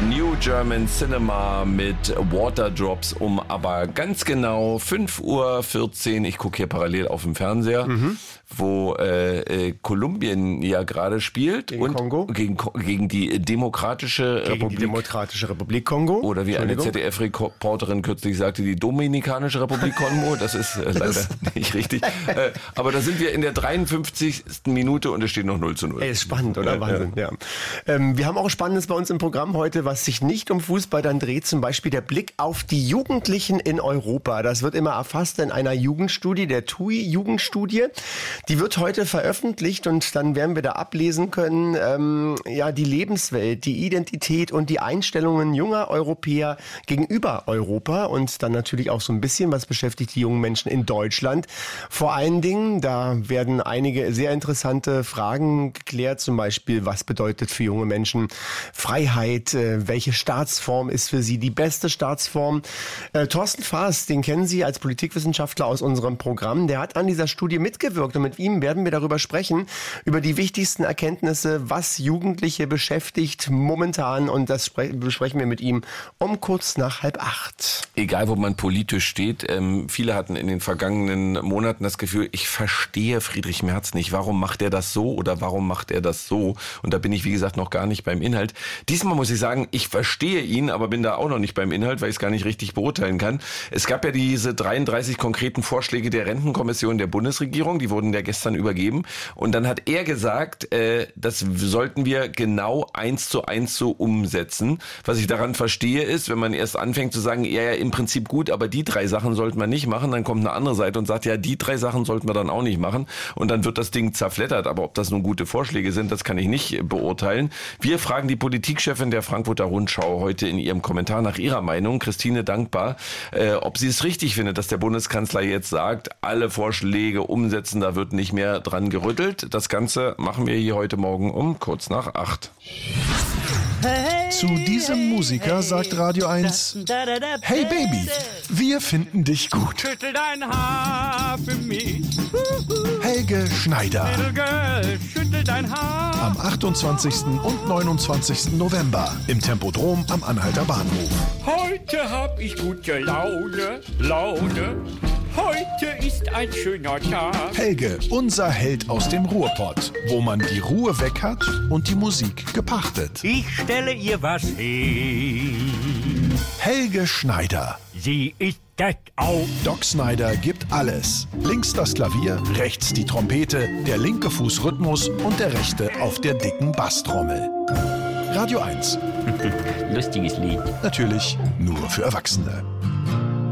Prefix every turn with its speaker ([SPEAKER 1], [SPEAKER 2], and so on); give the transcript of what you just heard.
[SPEAKER 1] New German Cinema mit Waterdrops um aber ganz genau 5:14 Uhr. Ich gucke hier parallel auf dem Fernseher, wo Kolumbien ja gerade spielt.
[SPEAKER 2] Gegen Kongo?
[SPEAKER 1] Gegen die Demokratische Republik.
[SPEAKER 2] Die Demokratische Republik Kongo.
[SPEAKER 1] Oder wie eine ZDF-Reporterin kürzlich sagte, die Dominikanische Republik Kongo. Das ist leider nicht richtig. Aber da sind wir in der 53. Minute und es steht noch 0:0.
[SPEAKER 2] Ey, ist spannend, oder? Wahnsinn, ja. Wir haben auch Spannendes bei uns im Programm heute, was sich nicht um Fußball dann dreht. Zum Beispiel der Blick auf die Jugendlichen in Europa. Das wird immer erfasst in einer Jugendstudie, der TUI-Jugendstudie. Die wird heute veröffentlicht und dann werden wir da ablesen können, die Lebenswelt, die Identität und die Einstellungen junger Europäer gegenüber Europa und dann natürlich auch so ein bisschen, was beschäftigt die jungen Menschen in Deutschland. Vor allen Dingen, da werden einige sehr interessante Fragen geklärt, zum Beispiel, was bedeutet für junge Menschen Freiheit, welche Staatsform ist für sie die beste Staatsform. Thorsten Faas, den kennen Sie als Politikwissenschaftler aus unserem Programm, der hat an dieser Studie mitgewirkt und mit ihm werden wir darüber sprechen, über die wichtigsten Erkenntnisse, was Jugendliche beschäftigt momentan und das besprechen wir mit ihm um kurz nach 7:30.
[SPEAKER 1] Egal, wo man politisch steht, viele hatten in den vergangenen Monaten das Gefühl, ich verstehe Friedrich Merz nicht. Warum macht er das so oder warum macht er das so? Und da bin ich, wie gesagt, noch gar nicht beim Inhalt. Diesmal muss ich sagen, ich verstehe ihn, aber bin da auch noch nicht beim Inhalt, weil ich es gar nicht richtig beurteilen kann. Es gab ja diese 33 konkreten Vorschläge der Rentenkommission der Bundesregierung, die wurden ja gestern übergeben. Und dann hat er gesagt, das sollten wir genau 1:1 so umsetzen. Was ich daran verstehe ist, wenn man erst anfängt zu sagen, ja, im Prinzip gut, aber die 3 Sachen sollten wir nicht machen, dann kommt eine andere Seite und sagt, ja, die 3 Sachen sollten wir dann auch nicht machen. Und dann wird das Ding zerfleddert. Aber ob das nun gute Vorschläge sind, das kann ich nicht beurteilen. Wir fragen die Politikchefin der Frankfurter Rundschau heute in ihrem Kommentar nach ihrer Meinung, Christine Dankbar, ob sie es richtig findet, dass der Bundeskanzler jetzt sagt, alle Vorschläge umsetzen, da wird nicht mehr dran gerüttelt. Das Ganze machen wir hier heute Morgen um kurz nach 8.
[SPEAKER 3] Zu diesem Musiker sagt Radio 1, hey Baby, wir finden dich gut.
[SPEAKER 4] Schüttel dein Haar für mich.
[SPEAKER 3] Helge Schneider.
[SPEAKER 4] Little girl, schüttel dein Haar.
[SPEAKER 3] Am 28. und 29. November im Tempodrom am Anhalter Bahnhof.
[SPEAKER 4] Heute hab ich gute Laune. Heute ist ein schöner Tag.
[SPEAKER 3] Helge, unser Held aus dem Ruhrpott, wo man die Ruhe weg hat und die Musik gepachtet.
[SPEAKER 4] Ich stelle ihr was hin.
[SPEAKER 3] Helge Schneider.
[SPEAKER 4] Sie ist das auch.
[SPEAKER 3] Doc Snyder gibt alles. Links das Klavier, rechts die Trompete, der linke Fuß Rhythmus und der rechte auf der dicken Basstrommel. Radio 1.
[SPEAKER 4] Lustiges Lied.
[SPEAKER 3] Natürlich nur für Erwachsene.